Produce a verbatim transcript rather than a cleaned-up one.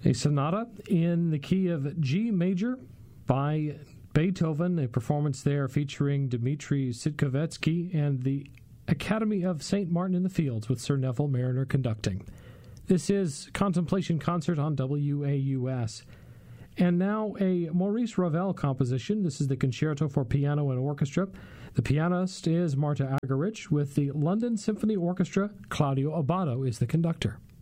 A sonata in the key of G major by Beethoven, a performance there featuring Dmitri Sitkovetsky and the Academy of Saint Martin in the Fields with Sir Neville Mariner conducting. This is Contemplation Concert on W A U S. And now a Maurice Ravel composition. This is the Concerto for Piano and Orchestra. The pianist is Marta Argerich with the London Symphony Orchestra. Claudio Abbado is the conductor.